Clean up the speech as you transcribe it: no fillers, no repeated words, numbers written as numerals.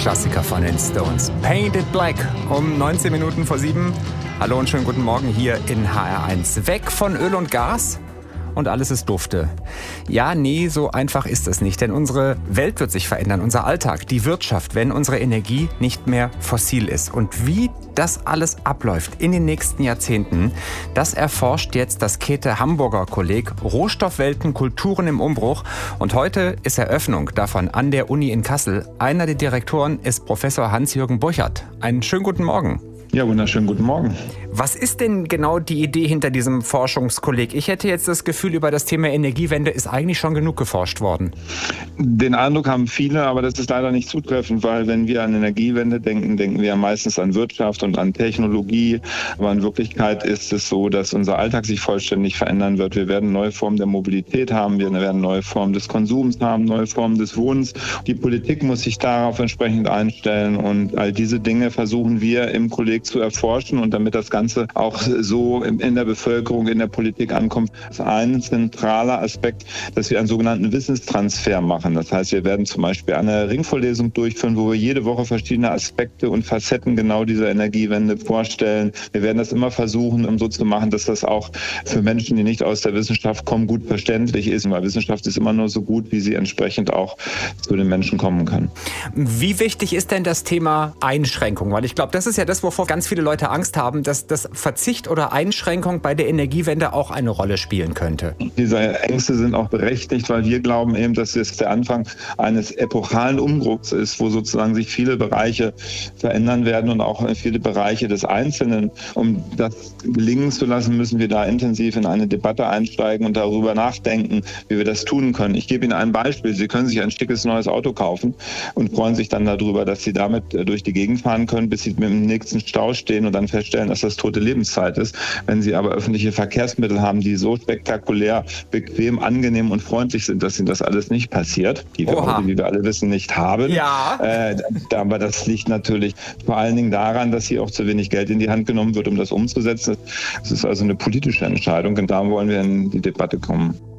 Klassiker von den Stones. Painted Black um 19 Minuten vor 7. Hallo und schönen guten Morgen hier in HR1. Weg von Öl und Gas und alles ist dufte. Ja, nee, so einfach ist es nicht, denn unsere Welt wird sich verändern, unser Alltag, die Wirtschaft, wenn unsere Energie nicht mehr fossil ist. Und wie das alles abläuft in den nächsten Jahrzehnten, das erforscht jetzt das Käthe-Hamburger Kolleg Rohstoffwelten, Kulturen im Umbruch. Und heute ist Eröffnung davon an der Uni in Kassel. Einer der Direktoren ist Professor Hans-Jürgen Burchard. Einen schönen guten Morgen. Ja, wunderschönen guten Morgen. Was ist denn genau die Idee hinter diesem Forschungskolleg? Ich hätte jetzt das Gefühl, über das Thema Energiewende ist eigentlich schon genug geforscht worden. Den Eindruck haben viele, aber das ist leider nicht zutreffend, weil wenn wir an Energiewende denken, denken wir ja meistens an Wirtschaft und an Technologie. Aber in Wirklichkeit ist es so, dass unser Alltag sich vollständig verändern wird. Wir werden neue Formen der Mobilität haben, wir werden neue Formen des Konsums haben, neue Formen des Wohnens. Die Politik muss sich darauf entsprechend einstellen und all diese Dinge versuchen wir im Kolleg zu erforschen und damit das Ganze auch so in der Bevölkerung, in der Politik ankommt, ist ein zentraler Aspekt, dass wir einen sogenannten Wissenstransfer machen. Das heißt, wir werden zum Beispiel eine Ringvorlesung durchführen, wo wir jede Woche verschiedene Aspekte und Facetten genau dieser Energiewende vorstellen. Wir werden das immer versuchen, um so zu machen, dass das auch für Menschen, die nicht aus der Wissenschaft kommen, gut verständlich ist, weil Wissenschaft ist immer nur so gut, wie sie entsprechend auch zu den Menschen kommen kann. Wie wichtig ist denn das Thema Einschränkung? Weil ich glaube, das ist ja das, wovor ganz viele Leute Angst haben, dass das Verzicht oder Einschränkung bei der Energiewende auch eine Rolle spielen könnte. Diese Ängste sind auch berechtigt, weil wir glauben eben, dass es der Anfang eines epochalen Umbruchs ist, wo sozusagen sich viele Bereiche verändern werden und auch viele Bereiche des Einzelnen. Um das gelingen zu lassen, müssen wir da intensiv in eine Debatte einsteigen und darüber nachdenken, wie wir das tun können. Ich gebe Ihnen ein Beispiel. Sie können sich ein schickes neues Auto kaufen und freuen sich dann darüber, dass Sie damit durch die Gegend fahren können, bis Sie mit dem nächsten Stau stehen und dann feststellen, dass das tote Lebenszeit ist. Wenn Sie aber öffentliche Verkehrsmittel haben, die so spektakulär, bequem, angenehm und freundlich sind, dass Ihnen das alles nicht passiert, die wir heute, wie wir alle wissen, nicht haben. Ja. Aber das liegt natürlich vor allen Dingen daran, dass hier auch zu wenig Geld in die Hand genommen wird, um das umzusetzen. Es ist also eine politische Entscheidung und da wollen wir in die Debatte kommen.